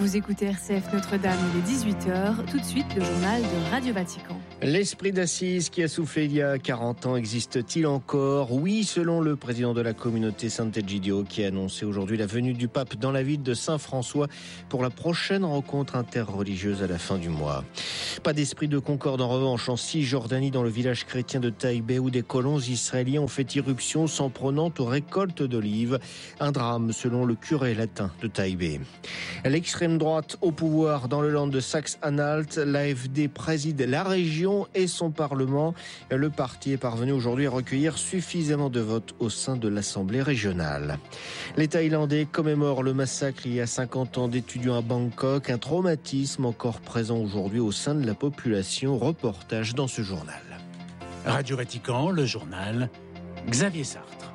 Vous écoutez RCF Notre-Dame, il est 18h. Tout de suite, le journal de Radio Vatican. L'esprit d'Assise qui a soufflé il y a 40 ans existe-t-il encore ? Oui, selon le président de la communauté Sant'Egidio qui a annoncé aujourd'hui la venue du pape dans la ville de Saint-François pour la prochaine rencontre interreligieuse à la fin du mois. Pas d'esprit de concorde en revanche en Cisjordanie, dans le village chrétien de Taïbé, où des colons israéliens ont fait irruption s'en prenant aux récoltes d'olives. Un drame selon le curé latin de Taïbé. L'extrême droite au pouvoir dans le land de Saxe-Anhalt, l'AfD préside la région et son Parlement. Le parti est parvenu aujourd'hui à recueillir suffisamment de votes au sein de l'Assemblée régionale. Les Thaïlandais commémorent le massacre il y a 50 ans d'étudiants à Bangkok, un traumatisme encore présent aujourd'hui au sein de la population. Reportage dans ce journal. Radio Vatican, le journal, Xavier Sartre.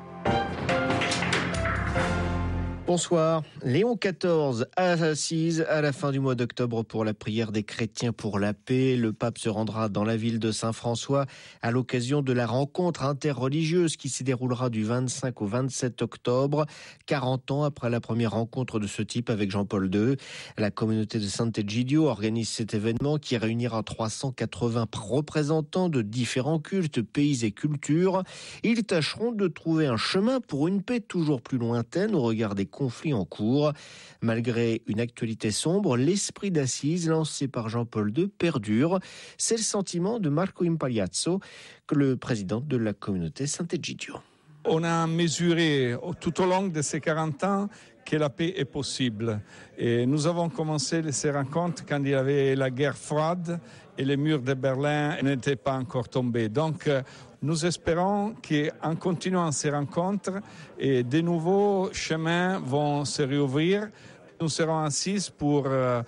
Bonsoir. Léon XIV à Assise à la fin du mois d'octobre pour la prière des chrétiens pour la paix. Le pape se rendra dans la ville de Saint-François à l'occasion de la rencontre interreligieuse qui se déroulera du 25 au 27 octobre, 40 ans après la première rencontre de ce type avec Jean-Paul II. La communauté de Sant'Egidio organise cet événement qui réunira 380 représentants de différents cultes, pays et cultures. Ils tâcheront de trouver un chemin pour une paix toujours plus lointaine au regard des conflits en cours. Malgré une actualité sombre, l'esprit d'Assise lancé par Jean-Paul II perdure. C'est le sentiment de Marco Impagliazzo, le président de la communauté Sant'Egidio. On a mesuré tout au long de ces 40 ans que la paix est possible. Et nous avons commencé ces rencontres quand il y avait la guerre froide et les murs de Berlin n'étaient pas encore tombés. Donc, nous espérons qu'en continuant ces rencontres, et de nouveaux chemins vont se réouvrir. Nous serons assis pour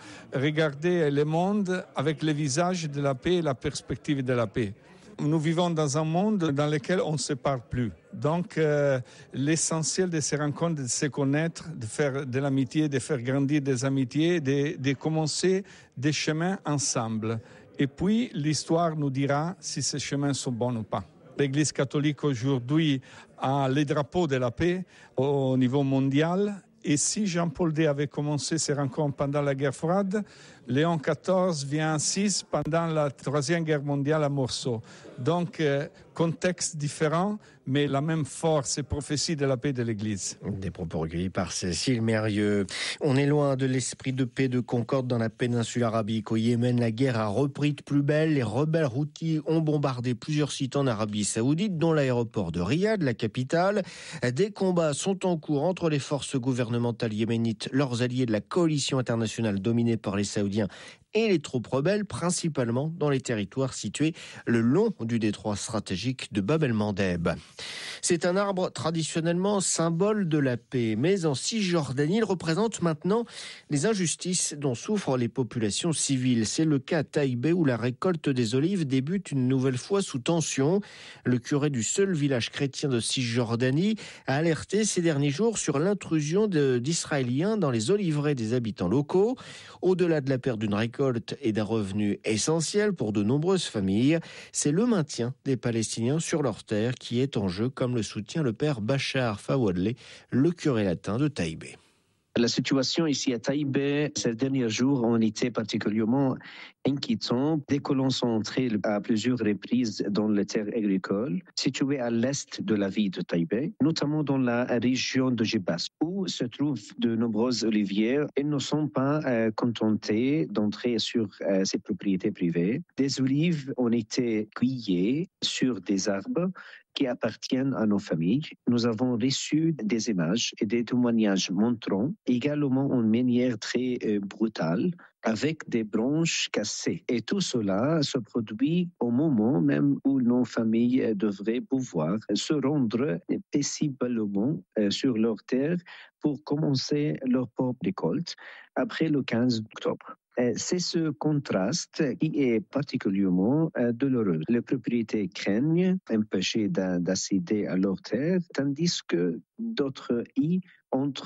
regarder le monde avec le visage de la paix et la perspective de la paix. Nous vivons dans un monde dans lequel on ne se parle plus. Donc, l'essentiel de ces rencontres, c'est de se connaître, de faire de l'amitié, de faire grandir des amitiés, de commencer des chemins ensemble. Et puis, l'histoire nous dira si ces chemins sont bons ou pas. L'Église catholique aujourd'hui a les drapeaux de la paix au niveau mondial. Et si Jean-Paul II avait commencé ses rencontres pendant la guerre froide, Léon XIV vient assis pendant la Troisième Guerre mondiale à Morceau. Donc, contexte différent, mais la même force et prophétie de la paix de l'Église. Des propos recueillis par Cécile Mérieux. On est loin de l'esprit de paix, de concorde dans la péninsule arabique. Au Yémen, la guerre a repris de plus belle. Les rebelles houthis ont bombardé plusieurs sites en Arabie Saoudite, dont l'aéroport de Riyad, la capitale. Des combats sont en cours entre les forces gouvernementales yéménites, leurs alliés de la coalition internationale dominée par les Saoudiens, et les troupes rebelles, principalement dans les territoires situés le long du détroit stratégique de Bab el-Mandeb. C'est un arbre traditionnellement symbole de la paix, mais en Cisjordanie, il représente maintenant les injustices dont souffrent les populations civiles. C'est le cas à Taïbé où la récolte des olives débute une nouvelle fois sous tension. Le curé du seul village chrétien de Cisjordanie a alerté ces derniers jours sur l'intrusion d'Israéliens dans les oliveraies des habitants locaux. Au-delà de la perte d'une récolte et d'un revenu essentiel pour de nombreuses familles, c'est le maintien des Palestiniens sur leurs terres qui est en jeu, comme le soutient le père Bachar Fawadleh, le curé latin de Taïbé. La situation ici à Taïbé, ces derniers jours, ont été particulièrement inquiétants. Des colons sont entrés à plusieurs reprises dans les terres agricoles situées à l'est de la ville de Taïbé, notamment dans la région de Jebas, où se trouvent de nombreuses olivières. Ils ne sont pas contentés d'entrer sur ces propriétés privées. Des olives ont été cueillies sur des arbres qui appartiennent à nos familles. Nous avons reçu des images et des témoignages montrant également une manière très brutale avec des branches cassées. Et tout cela se produit au moment même où nos familles devraient pouvoir se rendre paisiblement sur leur terre pour commencer leur propre récolte après le 15 octobre. C'est ce contraste qui est particulièrement douloureux. Les propriétaires craignent un péché d'accéder à leur terre, tandis que d'autres y entrent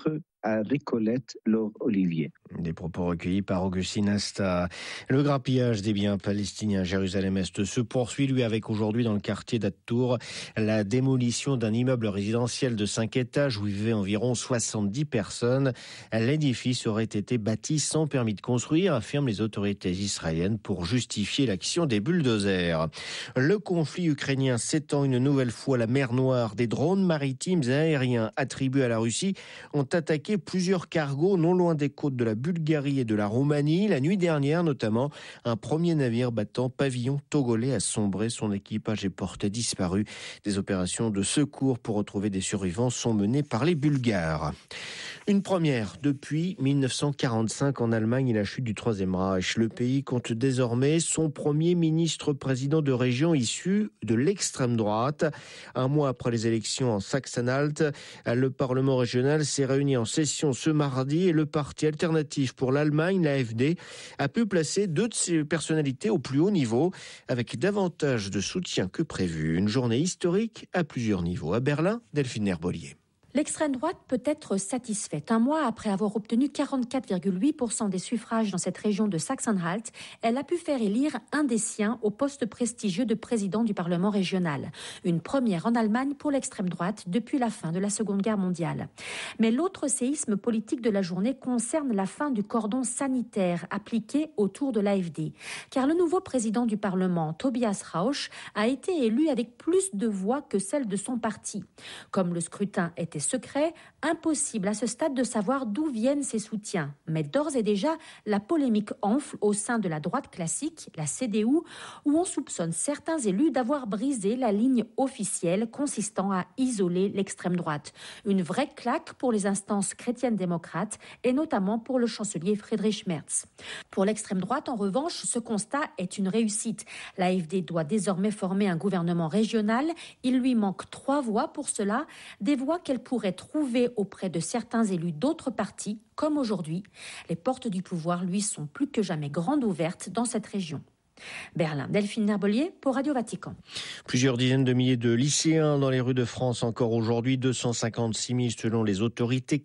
à Récolette, leurs oliviers. Des propos recueillis par Augustine Asta. Le grappillage des biens palestiniens à Jérusalem-Est se poursuit, lui, avec aujourd'hui dans le quartier d'At-Tour la démolition d'un immeuble résidentiel de 5 étages où vivaient environ 70 personnes. L'édifice aurait été bâti sans permis de construire, affirment les autorités israéliennes, pour justifier l'action des bulldozers. Le conflit ukrainien s'étend une nouvelle fois à la mer Noire. Des drones maritimes et aériens attribués à la Russie ont attaqué plusieurs cargos non loin des côtes de la Bulgarie et de la Roumanie. La nuit dernière, notamment, un premier navire battant pavillon togolais a sombré. Son équipage est porté disparu. Des opérations de secours pour retrouver des survivants sont menées par les Bulgares. Une première depuis 1945 en Allemagne et la chute du Troisième Reich. Le pays compte désormais son premier ministre-président de région issu de l'extrême droite. Un mois après les élections en Saxe-Anhalt, le Parlement régional s'est réuni en session ce mardi et le parti alternatif pour l'Allemagne, l'AfD, a pu placer 2 de ses personnalités au plus haut niveau avec davantage de soutien que prévu. Une journée historique à plusieurs niveaux. À Berlin, Delphine Herbolier. L'extrême droite peut être satisfaite. Un mois après avoir obtenu 44,8% des suffrages dans cette région de Saxe-Anhalt, elle a pu faire élire un des siens au poste prestigieux de président du Parlement régional. Une première en Allemagne pour l'extrême droite depuis la fin de la Seconde Guerre mondiale. Mais l'autre séisme politique de la journée concerne la fin du cordon sanitaire appliqué autour de l'AfD. Car le nouveau président du Parlement, Tobias Rausch, a été élu avec plus de voix que celle de son parti. Comme le scrutin était secret, impossible à ce stade de savoir d'où viennent ces soutiens. Mais d'ores et déjà, la polémique enfle au sein de la droite classique, la CDU, où on soupçonne certains élus d'avoir brisé la ligne officielle consistant à isoler l'extrême droite. Une vraie claque pour les instances chrétiennes démocrates et notamment pour le chancelier Friedrich Merz. Pour l'extrême droite, en revanche, ce constat est une réussite. L'AfD doit désormais former un gouvernement régional. Il lui manque 3 voix pour cela, des voix qu'elle pourrait trouver auprès de certains élus d'autres partis, comme aujourd'hui. Les portes du pouvoir, lui, sont plus que jamais grandes ouvertes dans cette région. Berlin, Delphine Herbolier pour Radio Vatican. Plusieurs dizaines de milliers de lycéens dans les rues de France encore aujourd'hui, 256 000 selon les autorités,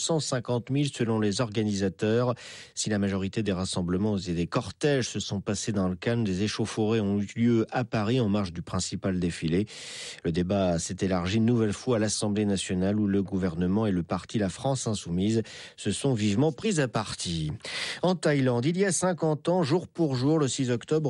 450 000 selon les organisateurs. Si la majorité des rassemblements et des cortèges se sont passés dans le calme, des échauffourées ont eu lieu à Paris en marge du principal défilé. Le débat s'est élargi une nouvelle fois à l'Assemblée nationale où le gouvernement et le parti La France Insoumise se sont vivement pris à partie. En Thaïlande, il y a 50 ans, jour pour jour, le 6 octobre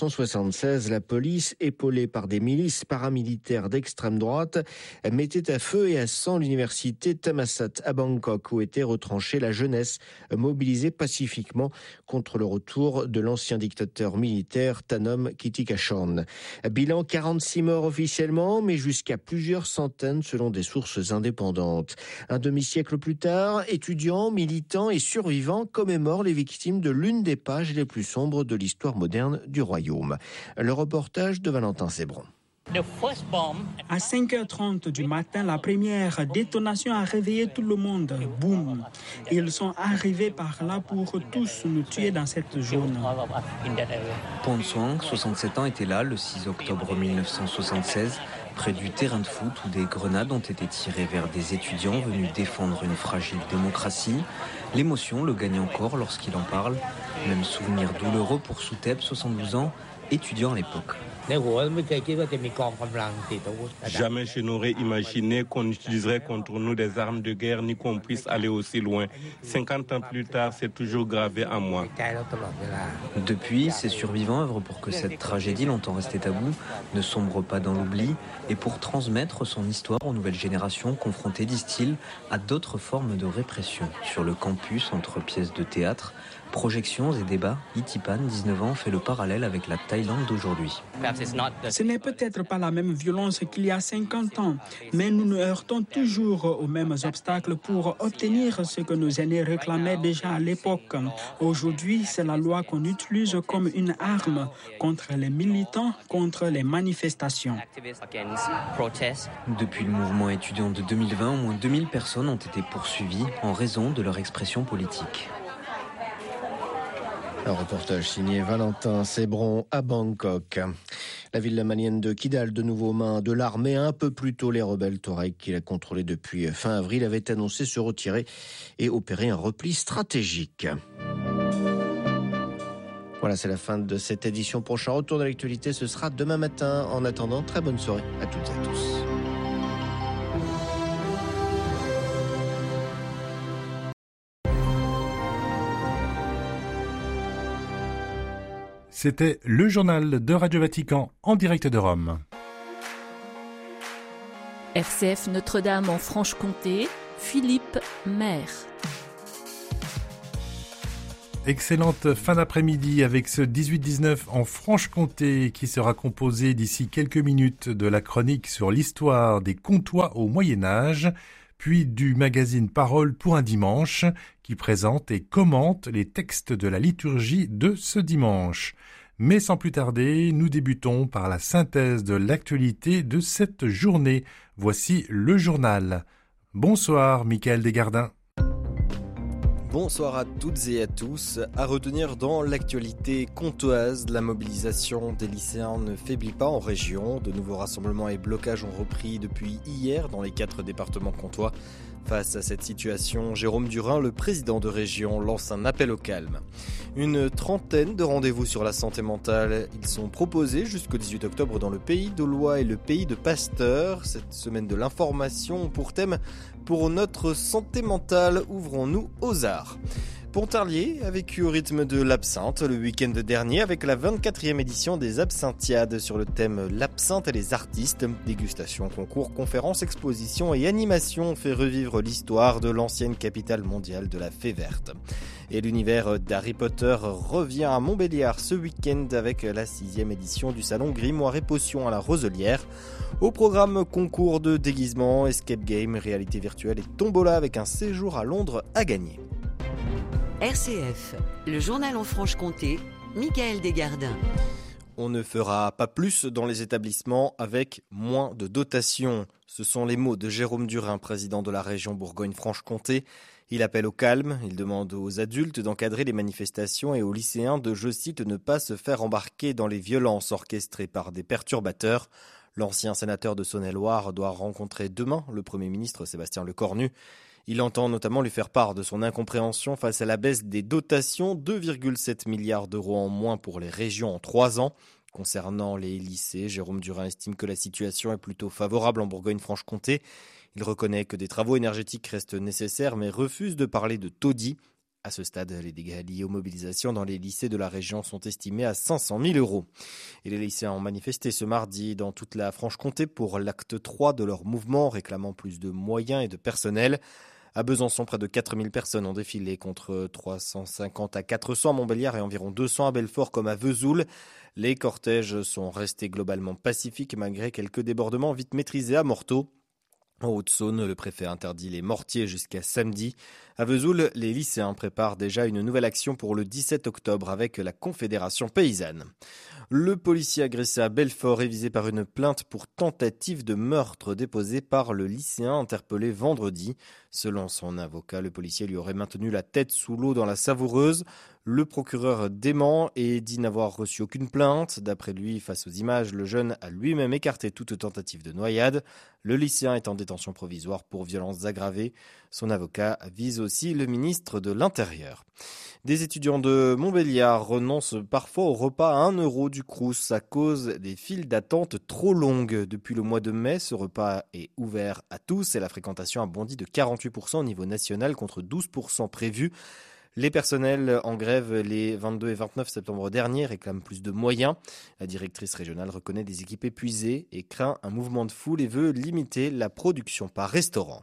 1976, la police, épaulée par des milices paramilitaires d'extrême droite, mettait à feu et à sang l'université Thammasat à Bangkok, où était retranchée la jeunesse mobilisée pacifiquement contre le retour de l'ancien dictateur militaire Thanom Kittikachorn. Bilan 46 morts officiellement, mais jusqu'à plusieurs centaines selon des sources indépendantes. Un demi-siècle plus tard, étudiants, militants et survivants commémorent les victimes de l'une des pages les plus sombres de l'histoire moderne du royaume. Le reportage de Valentin Sébron. À 5h30 du matin, la première détonation a réveillé tout le monde. Boum! Ils sont arrivés par là pour tous nous tuer dans cette zone. Pon Soang, 67 ans, était là le 6 octobre 1976, près du terrain de foot où des grenades ont été tirées vers des étudiants venus défendre une fragile démocratie. L'émotion le gagne encore lorsqu'il en parle. Même souvenir douloureux pour Souteb, 72 ans, étudiant à l'époque. Jamais je n'aurais imaginé qu'on utiliserait contre nous des armes de guerre ni qu'on puisse aller aussi loin. 50 ans plus tard, c'est toujours gravé en moi. Depuis, ces survivants œuvrent pour que cette tragédie longtemps restée taboue ne sombre pas dans l'oubli et pour transmettre son histoire aux nouvelles générations confrontées, disent-ils, à d'autres formes de répression. Sur le campus, entre pièces de théâtre, projections et débats, Itipan, 19 ans, fait le parallèle avec la Thaïlande d'aujourd'hui. Ce n'est peut-être pas la même violence qu'il y a 50 ans, mais nous nous heurtons toujours aux mêmes obstacles pour obtenir ce que nos aînés réclamaient déjà à l'époque. Aujourd'hui, c'est la loi qu'on utilise comme une arme contre les militants, contre les manifestations. Depuis le mouvement étudiant de 2020, au moins 2000 personnes ont été poursuivies en raison de leur expression politique. Un reportage signé Valentin Sébron à Bangkok. La ville malienne de Kidal, de nouveau aux mains de l'armée. Un peu plus tôt, les rebelles Touaregs qui la contrôlaient depuis fin avril avaient annoncé se retirer et opérer un repli stratégique. Voilà, c'est la fin de cette édition. Prochain retour de l'actualité, ce sera demain matin. En attendant, très bonne soirée à toutes et à tous. C'était le journal de Radio Vatican en direct de Rome. RCF Notre-Dame en Franche-Comté, Philippe Maire. Excellente fin d'après-midi avec ce 18-19 en Franche-Comté qui sera composé d'ici quelques minutes de la chronique sur l'histoire des Comtois au Moyen-Âge, puis du magazine Parole pour un dimanche qui présente et commente les textes de la liturgie de ce dimanche. Mais sans plus tarder, nous débutons par la synthèse de l'actualité de cette journée. Voici le journal. Bonsoir, Michael Desgardins. Bonsoir à toutes et à tous. À retenir dans l'actualité comtoise, la mobilisation des lycéens ne faiblit pas en région. De nouveaux rassemblements et blocages ont repris depuis hier dans les 4 départements comtois. Face à cette situation, Jérôme Durin, le président de région, lance un appel au calme. Une trentaine de rendez-vous sur la santé mentale. Ils sont proposés jusqu'au 18 octobre dans le pays d'Aulois et le pays de Pasteur. Cette semaine de l'information pour thème « Pour notre santé mentale, ouvrons-nous aux arts ». Pontarlier a vécu au rythme de l'absinthe le week-end dernier avec la 24e édition des Absinthiades sur le thème « L'absinthe et les artistes ». Dégustation, concours, conférences, expositions et animations ont fait revivre l'histoire de l'ancienne capitale mondiale de la fée verte. Et l'univers d'Harry Potter revient à Montbéliard ce week-end avec la 6e édition du salon Grimoire et Potions à la Roselière. Au programme concours de déguisement, escape game, réalité virtuelle et tombola avec un séjour à Londres à gagner. RCF, le journal en Franche-Comté, Michael Desgardins. On ne fera pas plus dans les établissements avec moins de dotation. Ce sont les mots de Jérôme Durin, président de la région Bourgogne-Franche-Comté. Il appelle au calme, il demande aux adultes d'encadrer les manifestations et aux lycéens de, je cite, ne pas se faire embarquer dans les violences orchestrées par des perturbateurs. L'ancien sénateur de Saône-et-Loire doit rencontrer demain le Premier ministre Sébastien Lecornu. Il entend notamment lui faire part de son incompréhension face à la baisse des dotations, 2,7 milliards d'euros en moins pour les régions en 3 ans. Concernant les lycées, Jérôme Durin estime que la situation est plutôt favorable en Bourgogne-Franche-Comté. Il reconnaît que des travaux énergétiques restent nécessaires mais refuse de parler de taudis. À ce stade, les dégâts liés aux mobilisations dans les lycées de la région sont estimés à 500 000 €. Et les lycéens ont manifesté ce mardi dans toute la Franche-Comté pour l'acte 3 de leur mouvement, réclamant plus de moyens et de personnel. À Besançon, près de 4000 personnes ont défilé contre 350 à 400 à Montbéliard et environ 200 à Belfort comme à Vesoul. Les cortèges sont restés globalement pacifiques malgré quelques débordements vite maîtrisés à Morteau. En Haute-Saône, le préfet interdit les mortiers jusqu'à samedi. À Vesoul, les lycéens préparent déjà une nouvelle action pour le 17 octobre avec la Confédération paysanne. Le policier agressé à Belfort est visé par une plainte pour tentative de meurtre déposée par le lycéen interpellé vendredi. Selon son avocat, le policier lui aurait maintenu la tête sous l'eau dans la Savoureuse. Le procureur dément et dit n'avoir reçu aucune plainte. D'après lui, face aux images, le jeune a lui-même écarté toute tentative de noyade. Le lycéen est en détention provisoire pour violences aggravées. Son avocat vise aussi le ministre de l'Intérieur. Des étudiants de Montbéliard renoncent parfois au repas à 1 € du Crous à cause des files d'attente trop longues. Depuis le mois de mai, ce repas est ouvert à tous et la fréquentation a bondi de 48% au niveau national contre 12% prévus. Les personnels en grève les 22 et 29 septembre dernier réclament plus de moyens. La directrice régionale reconnaît des équipes épuisées et craint un mouvement de foule et veut limiter la production par restaurant.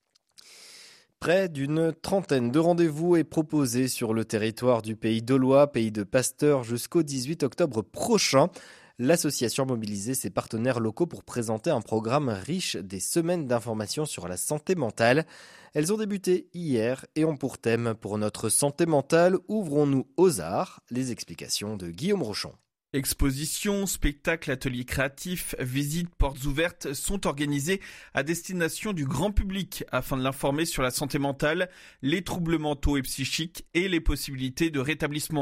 Près d'une trentaine de rendez-vous est proposé sur le territoire du pays d'Aulois, pays de Pasteur, jusqu'au 18 octobre prochain. L'association a mobilisé ses partenaires locaux pour présenter un programme riche des semaines d'information sur la santé mentale. Elles ont débuté hier et ont pour thème « Pour notre santé mentale, ouvrons-nous aux arts ». Les explications de Guillaume Rochon. Expositions, spectacles, ateliers créatifs, visites, portes ouvertes sont organisés à destination du grand public afin de l'informer sur la santé mentale, les troubles mentaux et psychiques et les possibilités de rétablissement.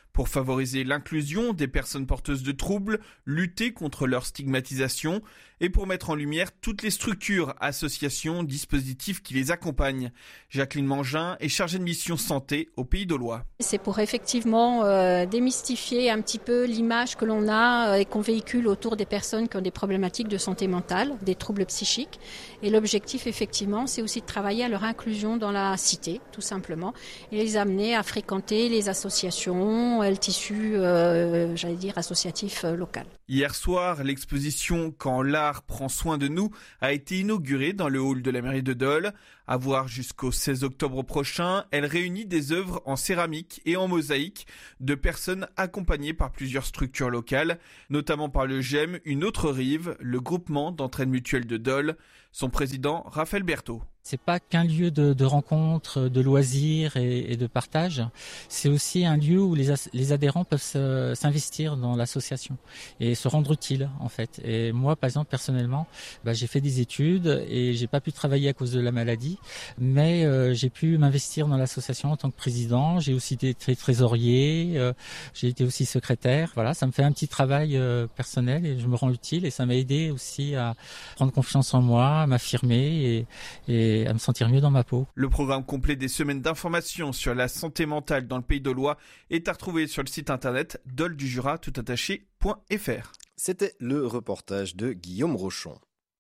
Pour favoriser l'inclusion des personnes porteuses de troubles, lutter contre leur stigmatisation et pour mettre en lumière toutes les structures, associations, dispositifs qui les accompagnent. Jacqueline Mangin est chargée de mission santé au Pays d'Aulois. C'est pour effectivement démystifier un petit peu l'image que l'on a et qu'on véhicule autour des personnes qui ont des problématiques de santé mentale, des troubles psychiques. Et l'objectif effectivement, c'est aussi de travailler à leur inclusion dans la cité, tout simplement, et les amener à fréquenter les associations, le tissu, associatif local. Hier soir, l'exposition « Quand l'art prend soin de nous » a été inaugurée dans le hall de la mairie de Dole. À voir jusqu'au 16 octobre prochain, elle réunit des œuvres en céramique et en mosaïque de personnes accompagnées par plusieurs structures locales, notamment par le GEM Une Autre Rive, le groupement d'entraide mutuelle de Dole. Son président, Raphaël Berthaud. C'est pas qu'un lieu de rencontre, de loisirs et de partage. C'est aussi un lieu où les adhérents peuvent s'investir dans l'association et se rendre utiles, en fait. Et moi, par exemple, personnellement, j'ai fait des études et j'ai pas pu travailler à cause de la maladie, mais j'ai pu m'investir dans l'association en tant que président. J'ai aussi été trésorier, j'ai été aussi secrétaire. Voilà, ça me fait un petit travail personnel et je me rends utile et ça m'a aidé aussi à prendre confiance en moi, à m'affirmer et à me sentir mieux dans ma peau. Le programme complet des semaines d'information sur la santé mentale dans le Pays d'Aulois est à retrouver sur le site internet doledujura.fr. C'était le reportage de Guillaume Rochon.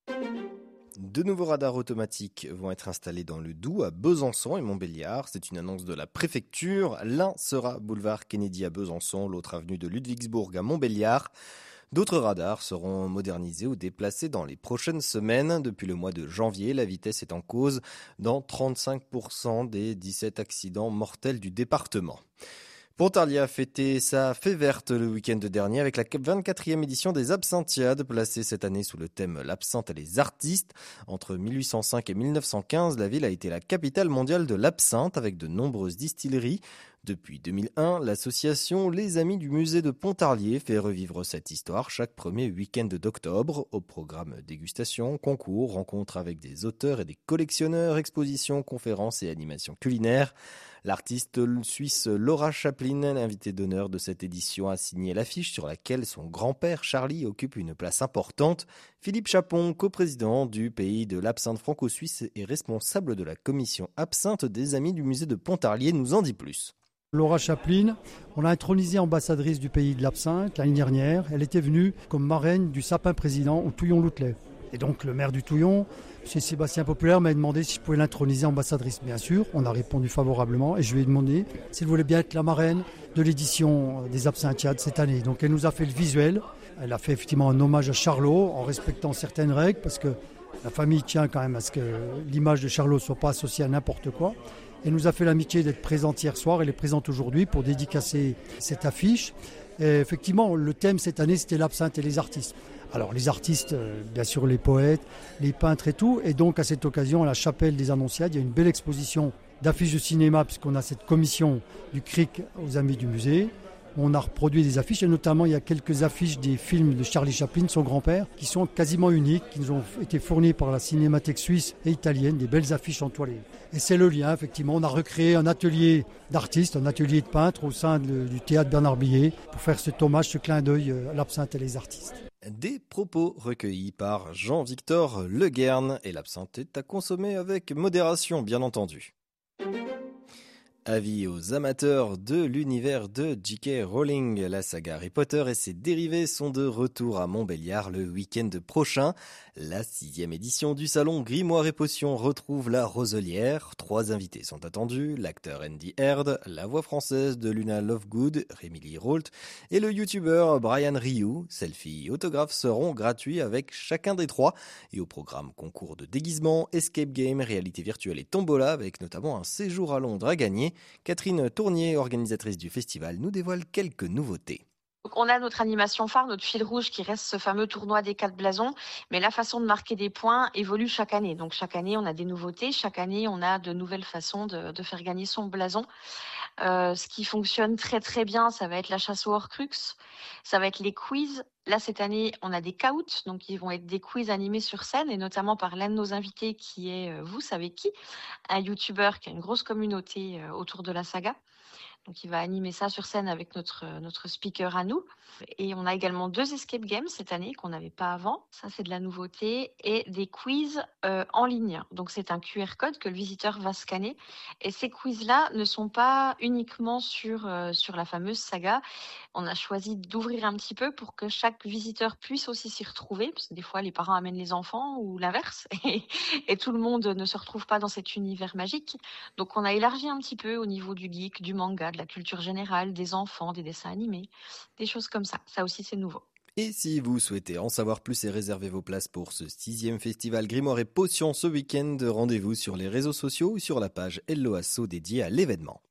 De nouveaux radars automatiques vont être installés dans le Doubs, à Besançon et Montbéliard. C'est une annonce de la préfecture. L'un sera boulevard Kennedy à Besançon, l'autre avenue de Ludwigsburg à Montbéliard. D'autres radars seront modernisés ou déplacés dans les prochaines semaines. Depuis le mois de janvier, la vitesse est en cause dans 35% des 17 accidents mortels du département. Pontarlier a fêté sa fée verte le week-end dernier avec la 24e édition des Absinthiades, placée cette année sous le thème « L'absinthe et les artistes ». Entre 1805 et 1915, la ville a été la capitale mondiale de l'absinthe avec de nombreuses distilleries. Depuis 2001, l'association Les Amis du Musée de Pontarlier fait revivre cette histoire chaque premier week-end d'octobre. Au programme dégustation, concours, rencontres avec des auteurs et des collectionneurs, expositions, conférences et animations culinaires. L'artiste suisse Laura Chaplin, l'invitée d'honneur de cette édition, a signé l'affiche sur laquelle son grand-père Charlie occupe une place importante. Philippe Chapon, coprésident du Pays de l'Absinthe franco-suisse et responsable de la commission absinthe des Amis du Musée de Pontarlier, nous en dit plus. Laura Chaplin, on l'a intronisée ambassadrice du Pays de l'Absinthe l'année dernière. Elle était venue comme marraine du sapin président au Touillon-Loutelet. Et donc le maire du Touillon, M. Sébastien Populaire, m'a demandé si je pouvais l'introniser ambassadrice. Bien sûr, on a répondu favorablement et je lui ai demandé s'il voulait bien être la marraine de l'édition des Absinthiades cette année. Donc elle nous a fait le visuel. Elle a fait effectivement un hommage à Charlot en respectant certaines règles parce que la famille tient quand même à ce que l'image de Charlot ne soit pas associée à n'importe quoi. Elle nous a fait l'amitié d'être présente hier soir. Elle est présente aujourd'hui pour dédicacer cette affiche. Et effectivement, le thème cette année, c'était l'absinthe et les artistes. Alors les artistes, bien sûr les poètes, les peintres et tout. Et donc à cette occasion, à la chapelle des Annonciades, il y a une belle exposition d'affiches de cinéma puisqu'on a cette commission du CRIC aux Amis du Musée. On a reproduit des affiches et notamment il y a quelques affiches des films de Charlie Chaplin, son grand-père, qui sont quasiment uniques, qui nous ont été fournis par la Cinémathèque suisse et italienne, des belles affiches en toile. Et c'est le lien, effectivement. On a recréé un atelier d'artistes, un atelier de peintres au sein du théâtre Bernard Billet pour faire cet hommage, ce clin d'œil à l'absinthe et les artistes. Des propos recueillis par Jean-Victor Leguerne et l'absinthe est à consommer avec modération, bien entendu. Avis aux amateurs de l'univers de J.K. Rowling, la saga Harry Potter et ses dérivés sont de retour à Montbéliard le week-end prochain. La 6e édition du salon Grimoire et Potions retrouve la Roselière. 3 invités sont attendus, l'acteur Andy Heard, la voix française de Luna Lovegood, Rémi Rolt et le youtubeur Brian Ryu. Selfie et autographes seront gratuits avec chacun des 3. Et au programme concours de déguisement, escape game, réalité virtuelle et tombola avec notamment un séjour à Londres à gagner. Catherine Tournier, organisatrice du festival, nous dévoile quelques nouveautés. Donc on a notre animation phare, notre fil rouge qui reste ce fameux tournoi des 4 blasons, mais la façon de marquer des points évolue chaque année. Donc chaque année on a des nouveautés, chaque année on a de nouvelles façons de faire gagner son blason. Ce qui fonctionne très très bien, ça va être la chasse au Horcrux, ça va être les quiz. Là cette année on a des caouts, donc ils vont être des quiz animés sur scène et notamment par l'un de nos invités qui est, vous savez qui, un youtubeur qui a une grosse communauté autour de la saga. Donc, il va animer ça sur scène avec notre speaker à nous. Et on a également 2 escape games cette année qu'on n'avait pas avant. Ça, c'est de la nouveauté. Et des quiz en ligne. Donc, c'est un QR code que le visiteur va scanner. Et ces quiz-là ne sont pas uniquement sur la fameuse saga. On a choisi d'ouvrir un petit peu pour que chaque visiteur puisse aussi s'y retrouver. Parce que des fois, les parents amènent les enfants ou l'inverse. Et tout le monde ne se retrouve pas dans cet univers magique. Donc, on a élargi un petit peu au niveau du geek, du manga, de la culture générale, des enfants, des dessins animés, des choses comme ça. Ça aussi, c'est nouveau. Et si vous souhaitez en savoir plus et réserver vos places pour ce 6e festival Grimoire et Potions ce week-end, rendez-vous sur les réseaux sociaux ou sur la page Hello Asso dédiée à l'événement.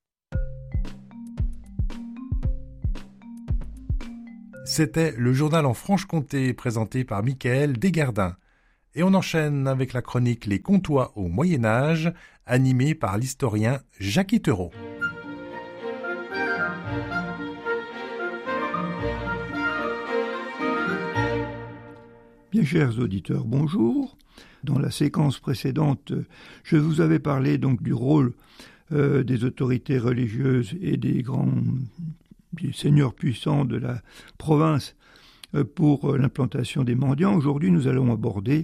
C'était le journal en Franche-Comté présenté par Michael Desgardins. Et on enchaîne avec la chronique Les Comtois au Moyen-Âge, animée par l'historien Jacques Itereau. Bien chers auditeurs, bonjour. Dans la séquence précédente, je vous avais parlé donc du rôle des autorités religieuses et des seigneurs puissants de la province pour l'implantation des mendiants. Aujourd'hui, nous allons aborder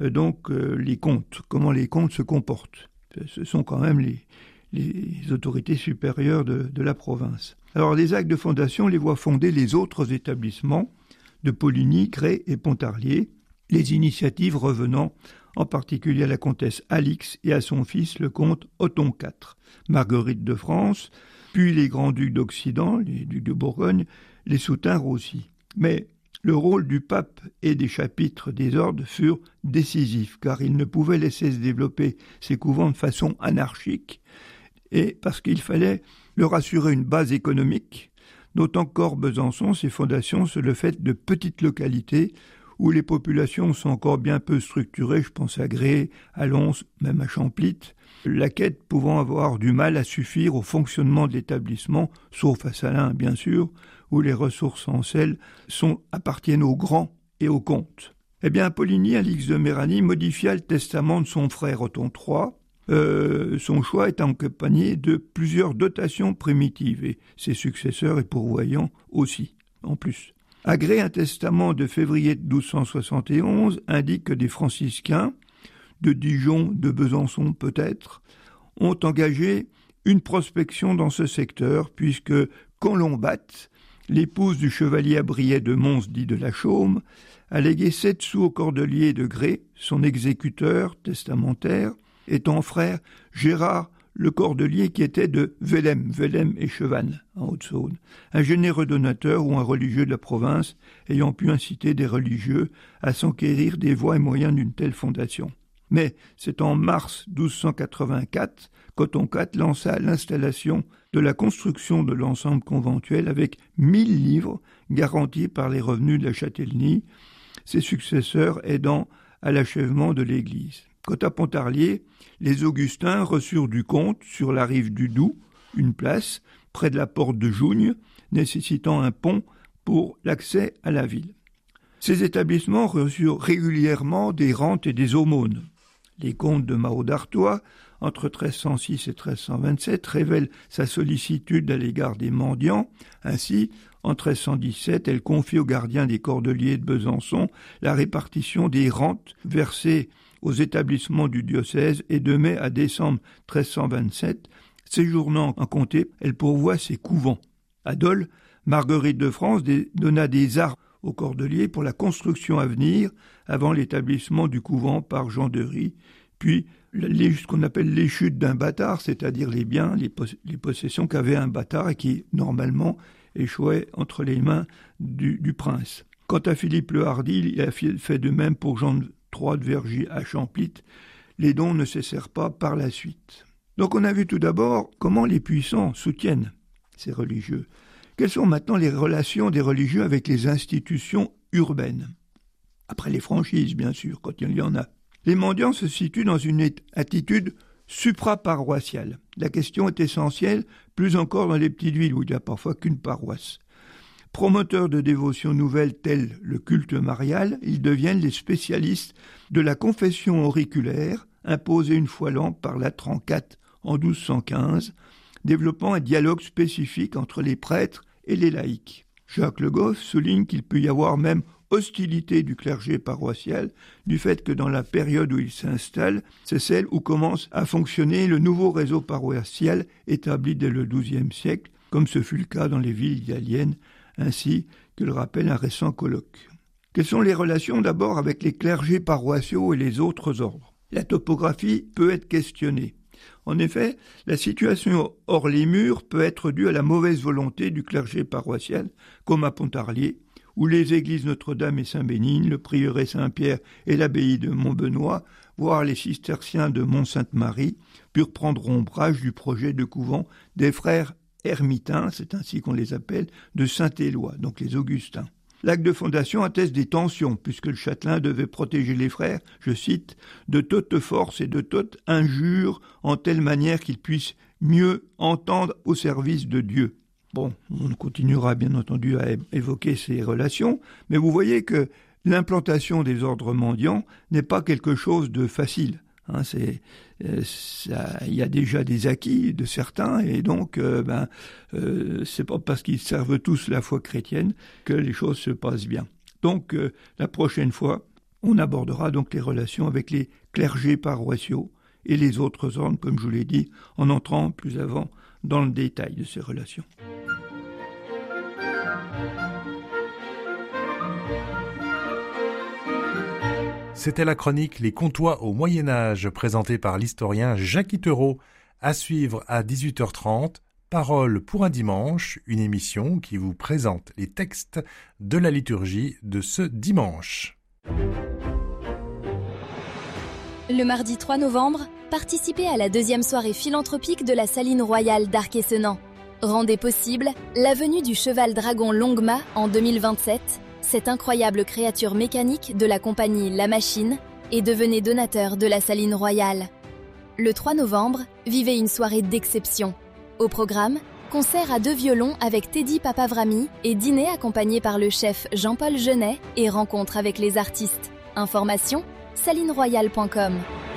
les comtes, comment les comtes se comportent. Ce sont quand même les autorités supérieures de la province. Alors, les actes de fondation les voient fonder les autres établissements de Poligny, Grès et Pontarlier, les initiatives revenant en particulier à la comtesse Alix et à son fils le comte Othon IV, Marguerite de France, puis les grands-ducs d'Occident, les ducs de Bourgogne, les soutinrent aussi. Mais le rôle du pape et des chapitres des ordres furent décisifs, car ils ne pouvaient laisser se développer ces couvents de façon anarchique, et parce qu'il fallait leur assurer une base économique, d'autant qu'Or Besançon, ses fondations sur le fait de petites localités où les populations sont encore bien peu structurées, je pense à Grès, à Lons, même à Champlit, la quête pouvant avoir du mal à suffire au fonctionnement de l'établissement, sauf à Salins bien sûr, où les ressources en sel appartiennent aux grands et aux comtes. Eh bien, Poligny, Alix de Méranie, modifia le testament de son frère Othon III. Son choix est accompagné de plusieurs dotations primitives, et ses successeurs et pourvoyants aussi, en plus. À Grès, un testament de février 1271 indique que des franciscains, de Dijon, de Besançon peut-être, ont engagé une prospection dans ce secteur, puisque Colombatte, l'épouse du chevalier Abriet de Mons dit de la Chaume, a légué 7 sous au cordelier de Grès, son exécuteur testamentaire, étant frère Gérard le cordelier qui était de Vélem et Chevannes, en Haute-Saône, un généreux donateur ou un religieux de la province ayant pu inciter des religieux à s'enquérir des voies et moyens d'une telle fondation. Mais c'est en mars 1284 qu'Othon IV lança l'installation de la construction de l'ensemble conventuel avec 1000 livres garantis par les revenus de la châtellenie, ses successeurs aidant à l'achèvement de l'église. Quant à Pontarlier, les Augustins reçurent du comte, sur la rive du Doubs, une place, près de la porte de Jougne, nécessitant un pont pour l'accès à la ville. Ces établissements reçurent régulièrement des rentes et des aumônes. Les comtes de Mahau d'Artois, entre 1306 et 1327, révèlent sa sollicitude à l'égard des mendiants. Ainsi, en 1317, elle confie aux gardiens des Cordeliers de Besançon la répartition des rentes versées aux établissements du diocèse, et de mai à décembre 1327, séjournant en comté, elle pourvoit ses couvents. À Dole, Marguerite de France donna des arts aux Cordeliers pour la construction à venir, avant l'établissement du couvent par Jean de Rie, puis ce qu'on appelle les chutes d'un bâtard, c'est-à-dire les biens, les possessions qu'avait un bâtard et qui, normalement, échouaient entre les mains du prince. Quant à Philippe le Hardi, il a fait de même pour Jean III de Vergy à Champlit. Les dons ne cessèrent pas par la suite. Donc on a vu tout d'abord comment les puissants soutiennent ces religieux. Quelles sont maintenant les relations des religieux avec les institutions urbaines? Après les franchises, bien sûr, quand il y en a. Les mendiants se situent dans une attitude supra-paroissiale. La question est essentielle, plus encore dans les petites villes où il n'y a parfois qu'une paroisse. Promoteurs de dévotions nouvelles telles le culte marial, ils deviennent les spécialistes de la confession auriculaire, imposée une fois l'an par Latran IV en 1215, développant un dialogue spécifique entre les prêtres et les laïcs. Jacques Le Goff souligne qu'il peut y avoir même hostilité du clergé paroissial du fait que dans la période où il s'installe, c'est celle où commence à fonctionner le nouveau réseau paroissial établi dès le XIIe siècle, comme ce fut le cas dans les villes italiennes, ainsi que le rappelle un récent colloque. Quelles sont les relations d'abord avec les clergés paroissiaux et les autres ordres ? La topographie peut être questionnée. En effet, la situation hors les murs peut être due à la mauvaise volonté du clergé paroissial, comme à Pontarlier, où les églises Notre-Dame et Saint-Bénigne, le prieuré Saint-Pierre et l'abbaye de Montbenoît, voire les cisterciens de Mont-Sainte-Marie, purent prendre ombrage du projet de couvent des frères ermitains, c'est ainsi qu'on les appelle, de Saint-Éloi, donc les Augustins. L'acte de fondation atteste des tensions, puisque le châtelain devait protéger les frères, je cite, « de toute force et de toute injure, en telle manière qu'ils puissent mieux entendre au service de Dieu ». Bon, on continuera bien entendu à évoquer ces relations, mais vous voyez que l'implantation des ordres mendiants n'est pas quelque chose de facile. Il y a déjà des acquis de certains, et donc c'est pas parce qu'ils servent tous la foi chrétienne que les choses se passent bien. Donc la prochaine fois, on abordera donc les relations avec les clergés paroissiaux et les autres ordres, comme je vous l'ai dit, en entrant plus avant dans le détail de ces relations. C'était la chronique Les Comtois au Moyen-Âge, présentée par l'historien Jacques Itereau, à suivre à 18h30, Parole pour un dimanche, une émission qui vous présente les textes de la liturgie de ce dimanche. Le mardi 3 novembre, participez à la 2e soirée philanthropique de la Saline Royale d'Arc-et-Senans. Rendez possible la venue du cheval dragon Longma en 2027, cette incroyable créature mécanique de la compagnie La Machine, et devenez donateur de la Saline Royale. Le 3 novembre, vivez une soirée d'exception. Au programme, concert à 2 violons avec Teddy Papavrami et dîner accompagné par le chef Jean-Paul Genet et rencontre avec les artistes. Information, salineroyale.com.